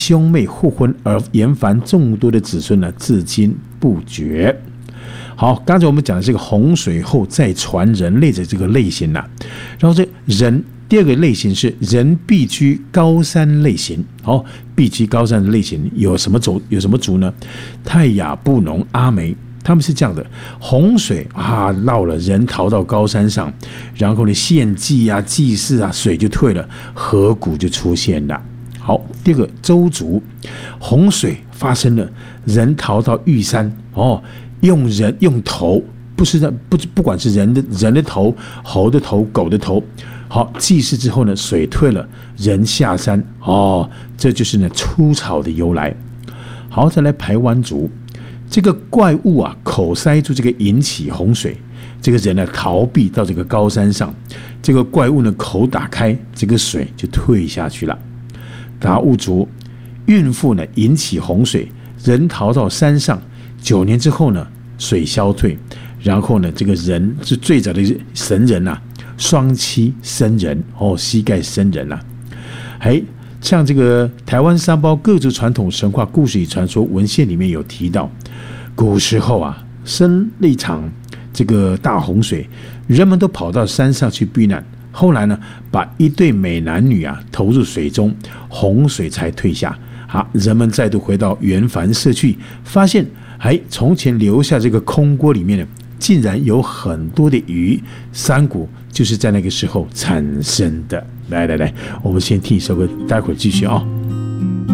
兄妹互婚而延繁众多的子孙呢，至今不绝。好，刚才我们讲的这个洪水后再传人类的这个类型啦，然后这人第二个类型是人避居高山类型。好，避居高山的类型有什么族呢？泰雅、布农、阿美，他们是这样的：洪水啊闹了，人逃到高山上，然后呢献祭啊、祭祀啊，水就退了，河谷就出现了。好，第二个周族，洪水发生了，人逃到玉山用头，不管是人的头、猴的头、狗的头，好祭祀之后呢，水退了，人下山，这就是呢出草的由来。好，再来排湾族，这个怪物啊口塞住这个引起洪水，这个人呢逃避到这个高山上，这个怪物呢口打开，这个水就退下去了。达悟族，孕妇呢引起洪水，人逃到山上，9年之后呢水消退，然后呢这个人是最早的神人啊，双栖生人膝盖生人啊。像这个台湾三胞各族传统神话故事与传说文献里面有提到，古时候啊生了一场这个大洪水，人们都跑到山上去避难。后来呢，把一对美男女啊投入水中，洪水才退下。好，人们再度回到原凡社区，发现从前留下这个空锅里面呢，竟然有很多的鱼，山谷就是在那个时候产生的。来，我们先听一首歌，待会儿继续啊。